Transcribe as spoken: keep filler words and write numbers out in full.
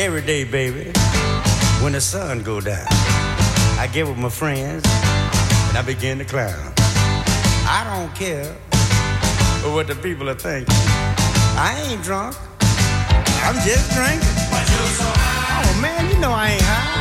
Every day, baby, when the sun go down, I get with my friends and I begin to clown. I don't care what the people are thinking. I ain't drunk, I'm just drinking. But you're so high. Oh man, you know I ain't high.